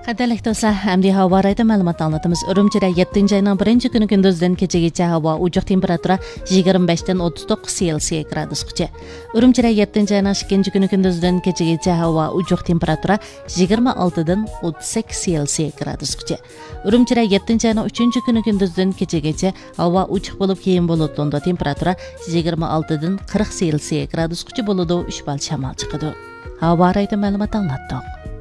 Qadarlik do'stlar, hamda havo rayida ma'lumot anglatamiz. Urumchida 7 ayning 1-kuni kunduzdan kechagacha havo ujuq temperatura 25 dan 39 Selsiya gradusgacha. Urumchida 7 ayning 2-kuni kunduzdan kechagacha havo ujuq temperatura 26 dan 38 Selsiya gradusgacha. Urumchida 7 ayning 3-kuni kunduzdan kechagacha havo ujuq bo'lib keyin bulutli temperatura 26 dan 40 Selsiya gradusgacha bo'ladi. 3 bal shamol chiqadi. Havo rayida ma'lumot anglatdik.